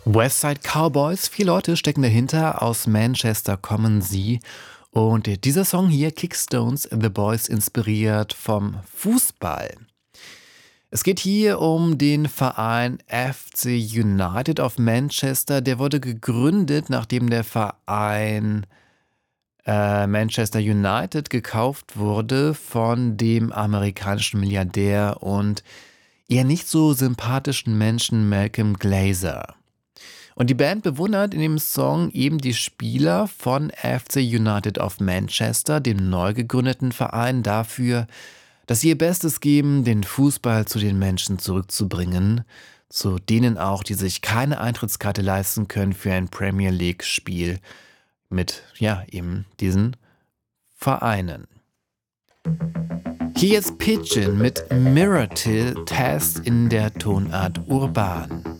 Westside Cowboys, 4 Leute stecken dahinter, aus Manchester kommen sie. Und dieser Song hier, Kickstones The Boys, inspiriert vom Fußball. Es geht hier um den Verein FC United of Manchester. Der wurde gegründet, nachdem der Verein Manchester United gekauft wurde von dem amerikanischen Milliardär und eher nicht so sympathischen Menschen Malcolm Glazer. Und die Band bewundert in dem Song eben die Spieler von FC United of Manchester, dem neu gegründeten Verein, dafür, dass sie ihr Bestes geben, den Fußball zu den Menschen zurückzubringen, zu denen auch, die sich keine Eintrittskarte leisten können für ein Premier League-Spiel mit, ja, eben diesen Vereinen. Hier jetzt Pigeon mit Mirror Till Test in der Tonart Urban.